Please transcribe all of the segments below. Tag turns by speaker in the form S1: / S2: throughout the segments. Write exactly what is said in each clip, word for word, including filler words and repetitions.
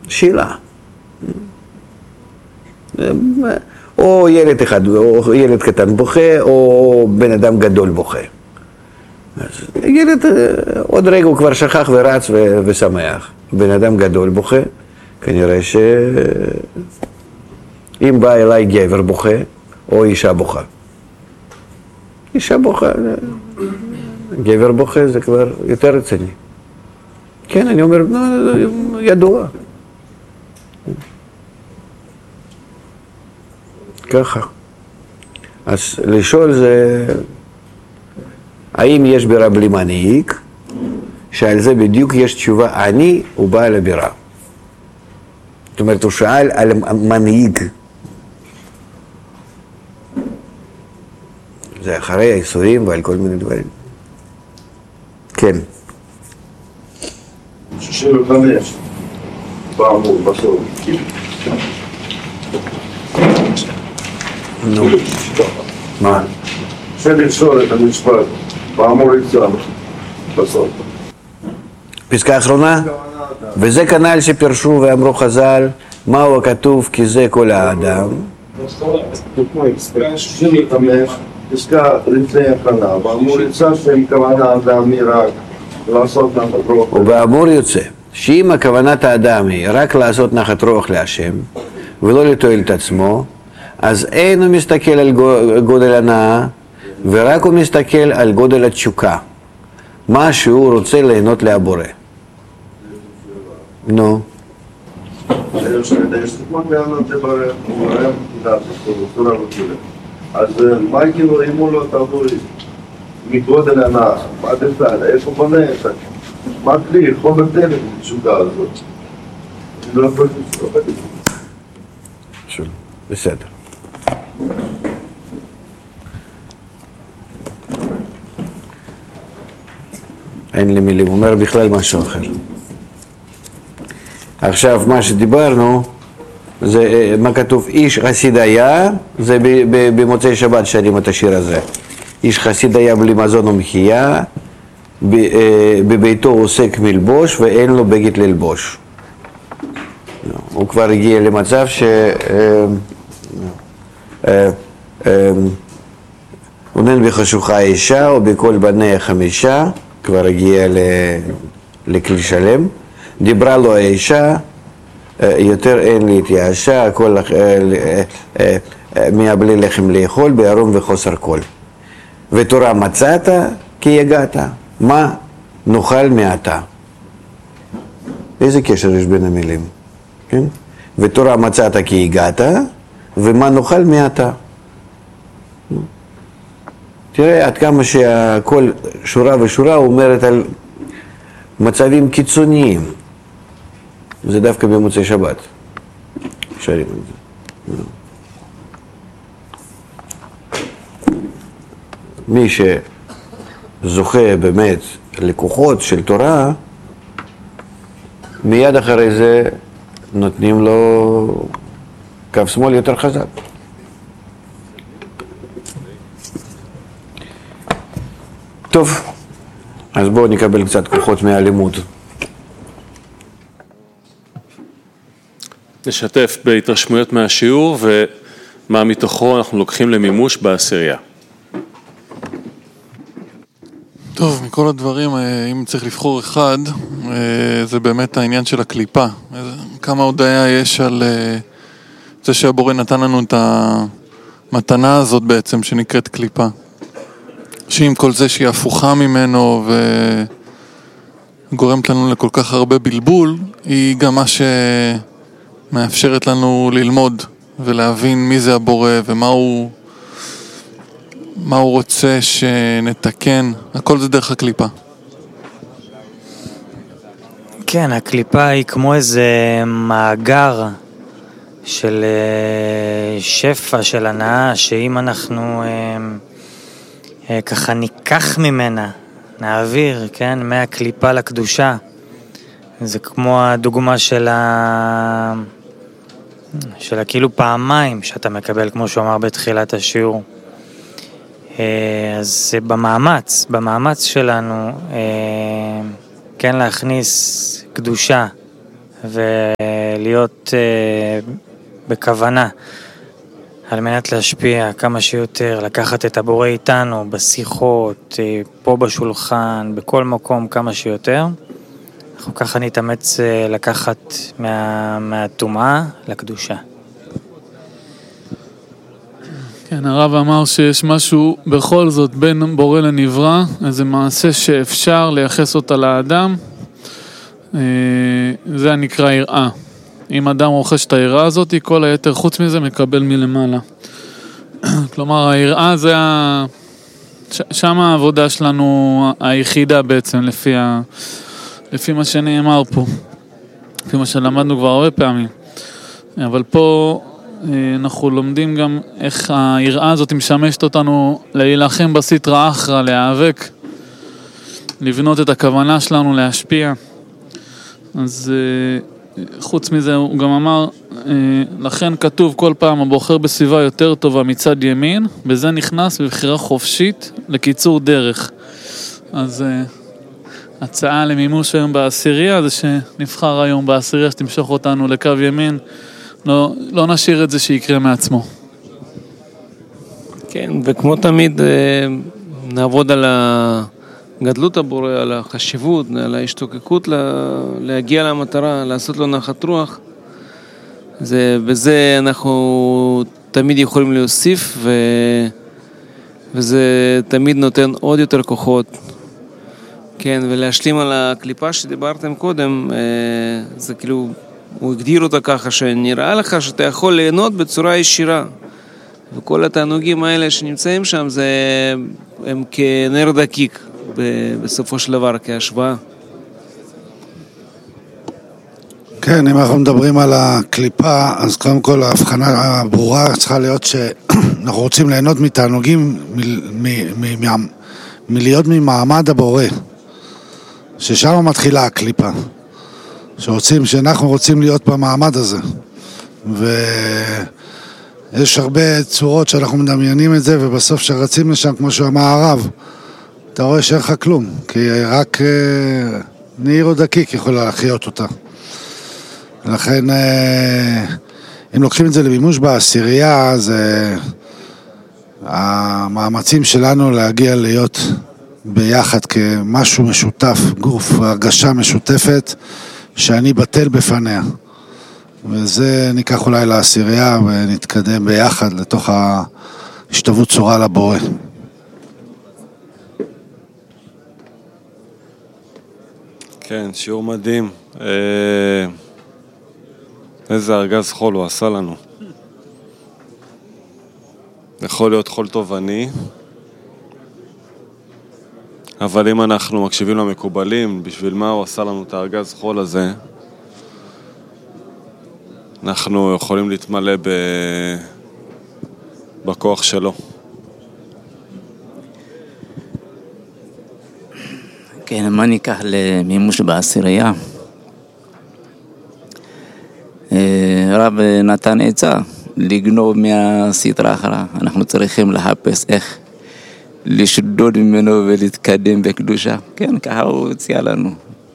S1: שאלה. או ילד אחד, או ילד קטן בוכה, או בן אדם גדול בוכה. ילד, עוד רגע הוא כבר שכח ורץ ו- ושמח. בן אדם גדול בוכה, כנראה שאם בא אליי גבר בוכה, או אישה בוכה. אישה בוכה, גבר בוכה זה כבר יותר רציני. כן, אני אומר, ידוע. ככה. אז לשאול זה, האם יש בירה בלי מנהיג? שעל זה בדיוק יש תשובה, אני הוא בעל הבירה. זאת אומרת, הוא שאל על מנהיג. זה אחרי האיסורים ועל כל מיני דברים. כן.
S2: שישים וחמש, באמור, בסוף.
S1: נו. מה?
S2: אפשר לשאול את המשפט, באמור יצא, בסוף.
S1: פסקה אחרונה? וזה כנ"ל שפרשו ואמרו חז"ל, מהו הכתוב כי זה כל האדם.
S2: שישים וחמש, פסקה לפני הכנה, באמור יצא שהם כוונה אדם מרק לעשות נחת רוח.
S1: ובאמור יוצא, שאם הכוונת האדם היא רק לעשות נחת רוח להשם, ולא לתועל את עצמו, אז אין הוא מסתכל על גודל הנאה, ורק הוא מסתכל על גודל התשוקה, מה שהוא רוצה ליהנות להבורא. נו.
S2: אז מה כאילו אם הוא לא תבוא מגודל הנאה, מה תפעל, איפה בונה את זה? מה כלי, חומר תלת בתשוקה הזאת? אני לא יכול לשאול.
S1: בסדר. אין לי מילים, אומר בכלל משהו אחר. עכשיו, מה שדיברנו, זה מה כתוב, איש חסיד היה, זה במוצאי שבת שרים את השיר הזה. איש חסיד היה בלי מזון ומחיה, בביתו עוסק מלבוש ואין לו בגד ללבוש. הוא כבר הגיע למצב ש... עונן בחשוכה אישה או בכל בניה חמישה, כבר הגיע לכלי שלם. דיברה לו האישה, יותר אין לי התייאשה, הכל מהבלי לחם לאכול, בערום וחוסר כל. ותורה מצאת כי יגעת, מה נאכל מעתה? איזה קשר יש בין המילים? כן? ותורה מצאת כי הגעת, ומה נאכל מעתה? תראה עד כמה שהכל שורה ושורה אומרת על מצבים קיצוניים. זה דווקא במוצאי שבת. שרים את זה. מי שזוכה באמת לקוחות של תורה, מיד אחרי זה נותנים לו קו שמאל יותר חזק. טוב, אז בואו נקבל קצת כוחות מהלימוד.
S3: נשתף בהתרשמויות מהשיעור ומה מתוכו אנחנו לוקחים למימוש בעשירייה.
S4: טוב, מכל הדברים, אם צריך לבחור אחד, זה באמת העניין של הקליפה. כמה הודעה יש על זה שהבורא נתן לנו את המתנה הזאת בעצם שנקראת קליפה. שעם כל זה שהיא הפוכה ממנו וגורמת לנו לכל כך הרבה בלבול, היא גם מה שמאפשרת לנו ללמוד ולהבין מי זה הבורא ומה הוא, מה הוא רוצה שנתקן. הכל זה דרך הקליפה.
S5: כן, הקליפה היא כמו איזה מאגר של שפע, של הנאה, שאם אנחנו ככה ניקח ממנה, נעביר, כן, מהקליפה לקדושה. זה כמו הדוגמה של ה... של הכאילו פעמיים שאתה מקבל, כמו שהוא אמר בתחילת השיעור. אז במאמץ, במאמץ שלנו, כן, להכניס קדושה ולהיות בכוונה על מנת להשפיע כמה שיותר, לקחת את הבורא איתנו בשיחות, פה בשולחן, בכל מקום כמה שיותר. אנחנו ככה נתאמץ לקחת מה, מהטומאה לקדושה.
S6: כן, הרב אמר שיש משהו בכל זאת בין בורא לנברא, איזה מעשה שאפשר לייחס אותה לאדם, זה נקרא יראה. אם אדם רוכש את היראה הזאת, כל היתר חוץ מזה מקבל מלמעלה. כלומר, היראה זה ה... שם העבודה שלנו היחידה בעצם, לפי, ה... לפי מה שנאמר פה. לפי מה שלמדנו כבר הרבה פעמים. אבל פה אנחנו לומדים גם איך היראה הזאת משמשת אותנו להילחם בסטרא אחרא, להיאבק, לבנות את הכוונה שלנו, להשפיע. אז חוץ מזה הוא גם אמר, לכן כתוב כל פעם הבוחר בסביבה יותר טובה מצד ימין, בזה נכנס בבחירה חופשית לקיצור דרך. אז הצעה למימוש היום בעשירייה זה שנבחר היום בעשירייה שתמשוך אותנו לקו ימין, לא, לא נשאיר את זה שיקרה מעצמו.
S7: כן, וכמו תמיד נעבוד על גדלות הבורא, על החשיבות, על ההשתוקקות להגיע למטרה, לעשות לו נחת רוח. זה, בזה אנחנו תמיד יכולים להוסיף, ו, וזה תמיד נותן עוד יותר כוחות. כן, ולהשלים על הקליפה שדיברתם קודם, זה כאילו, הוא הגדיר אותה ככה, שנראה לך שאתה יכול ליהנות בצורה ישירה. וכל התענוגים האלה שנמצאים שם, זה, הם כנר דקיק. בסופו של דבר, כהשוואה.
S8: כן, אם אנחנו מדברים על הקליפה, אז קודם כל ההבחנה הברורה צריכה להיות שאנחנו רוצים ליהנות מתענוגים מלהיות ממעמד הבורא, ששם מתחילה הקליפה, שרוצים, שאנחנו רוצים להיות במעמד הזה, ויש הרבה צורות שאנחנו מדמיינים את זה, ובסוף שרצים לשם, כמו שאמר הרב, אתה רואה שאין לך כלום, כי רק אה, נעיר או דקיק יכולה להחיות אותה. לכן, אה, אם לוקחים את זה למימוש בעשירייה, אז אה, המאמצים שלנו להגיע להיות ביחד כמשהו משותף, גוף, הרגשה משותפת, שאני בטל בפניה. וזה ניקח אולי לעשירייה ונתקדם ביחד לתוך ההשתוות צורה לבורא.
S9: כן, שיעור מדהים. איזה ארגז חול הוא עשה לנו. יכול להיות חול תובעני, אבל אם אנחנו מקשיבים למקובלים, בשביל מה הוא עשה לנו את הארגז חול הזה, אנחנו יכולים להתמלא ב... בכוח שלו.
S10: כן, מה ניקח למימוש בעשירייה? רב נתן עצה לגנוב מהסטרא אחרא. אנחנו צריכים לחפש איך לשדוד ממנו ולהתקדם בקדושה. כן, ככה הוא הציע לנו.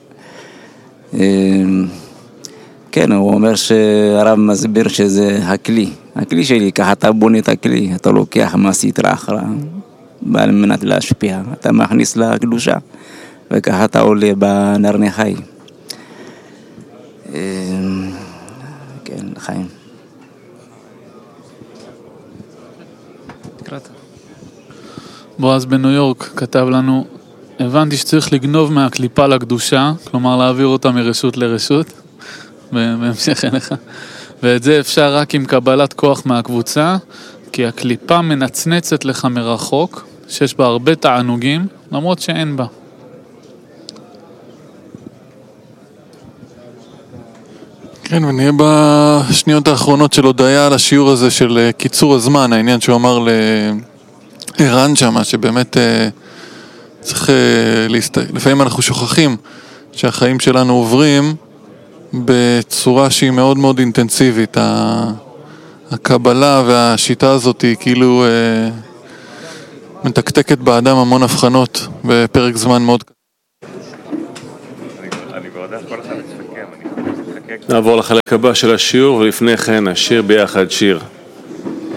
S10: כן, הוא אומר שהרב מסביר שזה הכלי. הכלי שלי, ככה אתה בונה את הכלי, אתה לוקח מהסטרא אחרא, על מנת להשפיע. אתה מכניס לקדושה. וככה אתה עולה בנרני חי. כן, חיים.
S6: בועז בניו יורק כתב לנו, הבנתי שצריך לגנוב מהקליפה לקדושה, כלומר להעביר אותה מרשות לרשות, בהמשך אליך, ואת זה אפשר רק עם קבלת כוח מהקבוצה, כי הקליפה מנצנצת לך מרחוק, שיש בה הרבה תענוגים, למרות שאין בה.
S4: כן, ונהיה בשניות האחרונות של הודעה על השיעור הזה של קיצור הזמן, העניין שהוא אמר לערן שמה, שבאמת צריך להסת... לפעמים אנחנו שוכחים שהחיים שלנו עוברים בצורה שהיא מאוד מאוד אינטנסיבית. הקבלה והשיטה הזאת היא כאילו מתקתקת באדם המון הבחנות בפרק זמן מאוד קצר.
S11: אני כבר יודע כל אחד לספקם, אני חושב שתחכה
S3: נעבור לחלק הבא של השיעור, ולפני כן נשיר ביחד שיר.